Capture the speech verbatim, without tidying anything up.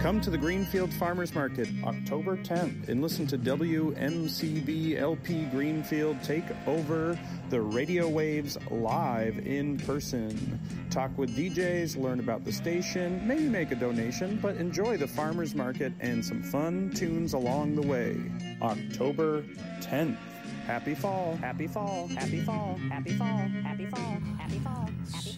Come to the Greenfield Farmers Market October tenth and listen to W M C B L P Greenfield take over the radio waves live in person. Talk with D Js, learn about the station, maybe make a donation, but enjoy the farmers market and some fun tunes along the way. October tenth. Happy fall. Happy fall. Happy fall. Happy fall. Happy fall. Happy fall. Happy fall.